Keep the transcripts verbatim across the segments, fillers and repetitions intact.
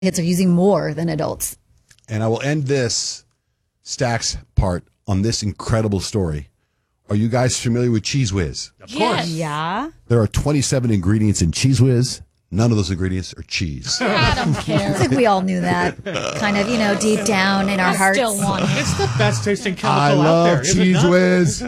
kids are using more than adults. And I will end this Stacks part on this incredible story. Are you guys familiar with Cheese Whiz? Of course. Yeah. There are twenty-seven ingredients in Cheese Whiz. None of those ingredients are cheese. I don't care. I think we all knew that, kind of, you know, deep down in our I hearts. still want it. It's the best tasting chemical I out love there. is it Cheese not? Whiz.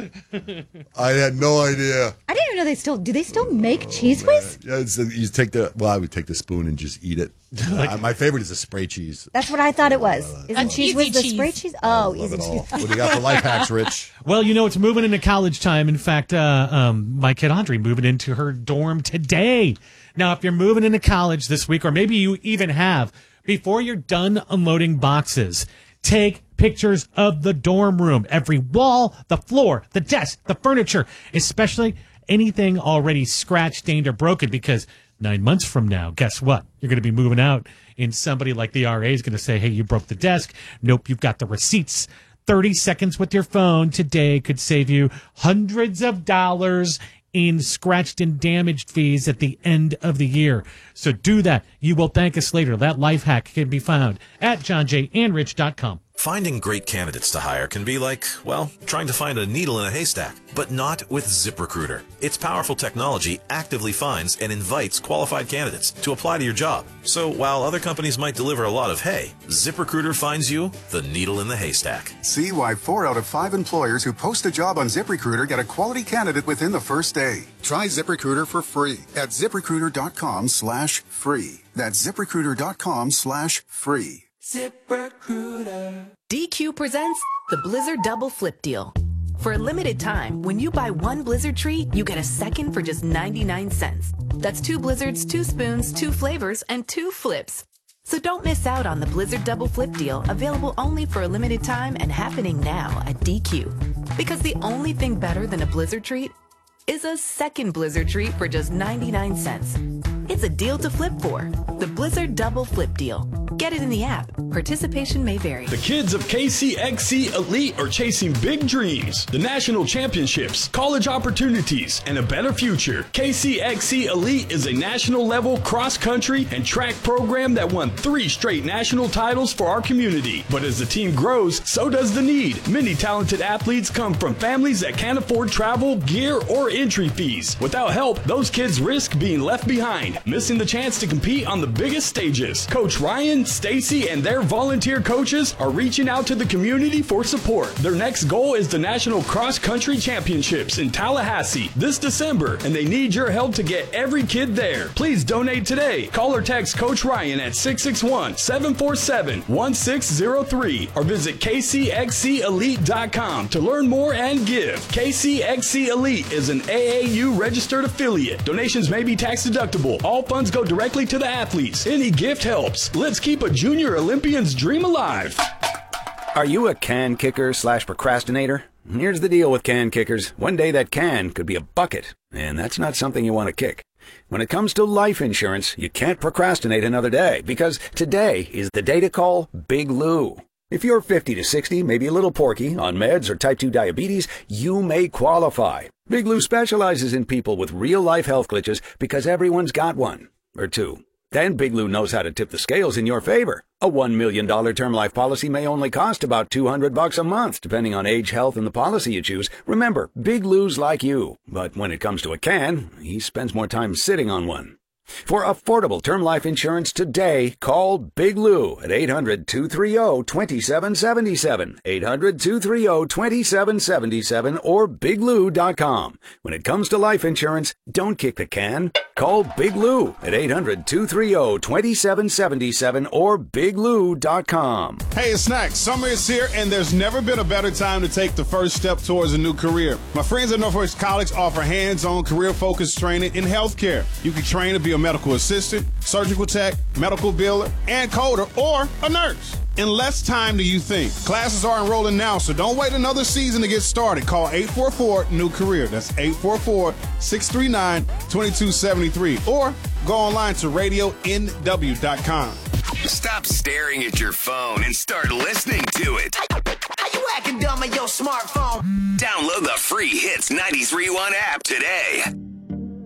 I had no idea. I didn't even know they still, do they still make Cheese Whiz? Yeah, it's, you take the, well, I would take the spoon and just eat it. Uh, my favorite is the spray cheese. That's what I thought it was. Isn't That's Cheese easy Whiz the cheese. spray cheese? Oh, Love easy it all. cheese. What do you got for life hacks, Rich? Well, you know, it's moving into college time. In fact, uh, um, my kid Audrey moving into her dorm today. Now, if you're moving into college this week, or maybe you even have, before you're done unloading boxes, take pictures of the dorm room. Every wall, the floor, the desk, the furniture, especially anything already scratched, stained, or broken, because nine months from now, guess what? You're going to be moving out, and somebody like the R A is going to say, hey, you broke the desk. Nope, you've got the receipts. thirty seconds with your phone today could save you hundreds of dollars in scratched and damaged fees at the end of the year. So do that. You will thank us later. That life hack can be found at john j and rich dot com. Finding great candidates to hire can be like, well, trying to find a needle in a haystack, but not with ZipRecruiter. Its powerful technology actively finds and invites qualified candidates to apply to your job. So while other companies might deliver a lot of hay, ZipRecruiter finds you the needle in the haystack. See why four out of five employers who post a job on ZipRecruiter get a quality candidate within the first day. Try ZipRecruiter for free at ZipRecruiter.com slash free. That's ZipRecruiter.com slash free. ZipRecruiter. D Q presents the Blizzard Double Flip Deal. For a limited time, when you buy one Blizzard treat, you get a second for just ninety-nine cents. That's two Blizzards, two spoons, two flavors, and two flips. So don't miss out on the Blizzard Double Flip Deal, available only for a limited time and happening now at D Q. Because the only thing better than a Blizzard treat is a second Blizzard treat for just ninety-nine cents. It's a deal to flip for. The Blizzard Double Flip Deal. Get it in the app. Participation may vary. The kids of K C X C Elite are chasing big dreams, the national championships, college opportunities, and a better future. K C X C Elite is a national level cross-country and track program that won three straight national titles for our community. But as the team grows, so does the need. Many talented athletes come from families that can't afford travel, gear, or entry fees. Without help, those kids risk being left behind, missing the chance to compete on the biggest stages. Coach Ryan, Stacy, and their volunteer coaches are reaching out to the community for support. Their next goal is the National Cross Country Championships in Tallahassee this December, and they need your help to get every kid there. Please donate today. Call or text Coach Ryan at six six one, seven four seven, one six zero three or visit K C X C elite dot com to learn more and give. K C X C Elite is an A A U registered affiliate. Donations may be tax deductible. All funds go directly to the athletes. Any gift helps. Let's keep a junior Olympian's dream alive. Are you a can kicker slash procrastinator? Here's the deal with can kickers. One day that can could be a bucket, and that's not something you want to kick. When it comes to life insurance, you can't procrastinate another day, because today is the day to call Big Lou. If you're fifty to sixty, maybe a little porky, on meds or type two diabetes, you may qualify. Big Lou specializes in people with real-life health glitches because everyone's got one, or two. Then Big Lou knows how to tip the scales in your favor. A one million dollars term life policy may only cost about two hundred bucks a month, depending on age, health, and the policy you choose. Remember, Big Lou's like you. But when it comes to a can, he spends more time sitting on one. For affordable term life insurance today, call Big Lou at eight hundred, two three zero, two seven seven seven, eight hundred, two three zero, two seven seven seven, or big lou dot com. When it comes to life insurance, don't kick the can. Call Big Lou at eight hundred, two three zero, two seven seven seven or big lou dot com. Hey, it's Snacks. Summer is here, and there's never been a better time to take the first step towards a new career. My friends at Northwest College offer hands-on, career-focused training in healthcare. You can train to be a medical assistant, surgical tech, medical biller, and coder, or a nurse in less time than you think. Classes are enrolling now, so don't wait another season to get started. Call eight four four, new career. That's eight four four, six three nine, two two seven three. Or go online to radio n w dot com. Stop staring at your phone and start listening to it. How you acting dumb on your smartphone? Download the free Hits ninety-three point one app today.